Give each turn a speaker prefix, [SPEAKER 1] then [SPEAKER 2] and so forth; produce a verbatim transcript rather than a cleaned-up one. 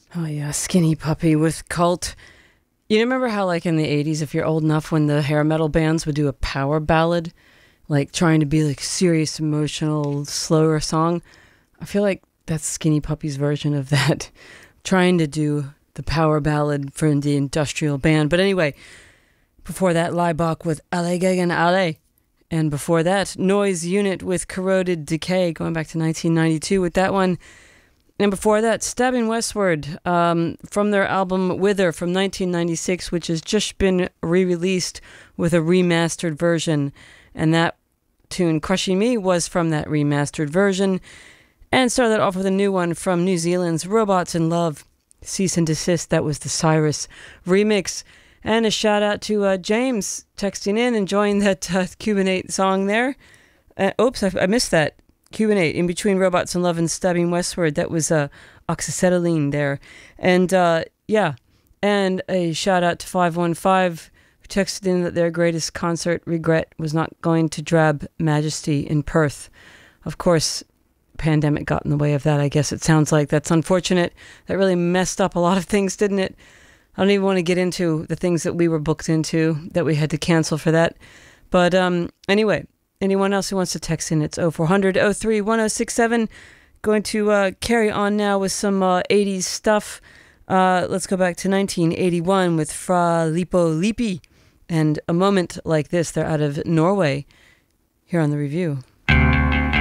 [SPEAKER 1] Oh yeah, Skinny Puppy with Cult. You remember how, like, in the eighties, if you're old enough, when the hair metal bands would do a power ballad, like trying to be like serious, emotional, slower song? I feel like that's Skinny Puppy's version of that, trying to do the power ballad for the industrial band. But anyway, before that, Laibach with Alle gegen Alle. And before that, Noise Unit with Corroded Decay, going back to nineteen ninety-two with that one. And before that, Stabbing Westward, um, from their album Wither from nineteen ninety-six, which has just been re-released with a remastered version. And that tune, Crushing Me, was from that remastered version. And started off with a new one from New Zealand's Robots in Love, Cease and Desist. That was the Cyrus remix. And a shout out to uh, James texting in, enjoying that uh, Cubanate song there. Uh, oops, I, I missed that. Cubanate, in between Robots in Love and Stabbing Westward. That was uh, oxyacetylene there. And uh, yeah, and a shout out to five one five, who texted in that their greatest concert regret was not going to Drab Majesty in Perth. Of course, pandemic got in the way of that, I guess it sounds like. That's unfortunate. That really messed up a lot of things, didn't it? I don't even want to get into the things that we were booked into that we had to cancel for that. But um, anyway, anyone else who wants to text in, it's oh four hundred, oh three, one oh six seven. Going to uh, carry on now with some uh, eighties stuff. Uh, let's go back to nineteen eighty-one with Fra Lippo Lippi and A Moment Like This. They're out of Norway here on The Review.